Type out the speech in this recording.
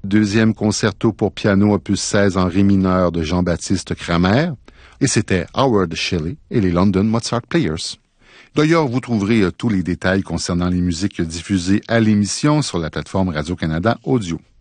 Deuxième concerto pour piano opus 16 en ré mineur de Jean-Baptiste Cramer. Et c'était Howard Shelley et les London Mozart Players. D'ailleurs, vous trouverez tous les détails concernant les musiques diffusées à l'émission sur la plateforme Radio-Canada Audio.